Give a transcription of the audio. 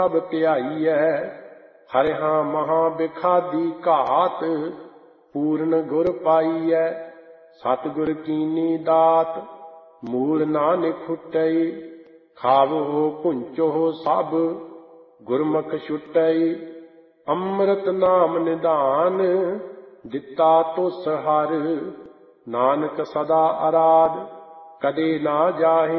ਸਭ ਧਿਆਈਐ। ਹਰਿਹਾ ਮਹਾ ਬਿਖਾਦੀ ਘਾਤ, ਪੂਰਨ ਗੁਰ ਪਾਈਐ। ਸਤਿਗੁਰ ਕੀਨੀ ਦਾਤ, ਮੂਲ ਨਾਨਕ ਖੁਟਈ। ਖਾਵੋ ਭੁੰਚੋ ਸਭ, ਗੁਰਮੁਖ ਛੁਟਈ। ਅੰਮ੍ਰਿਤ ਨਾਮ ਨਿਧਾਨ, ਦਿੱਤਾ ਤੁਸ ਹਰਿ। ਨਾਨਕ ਸਦਾ ਅਰਾਧ, ਕਦੇ ਨਾ ਜਾਹੇ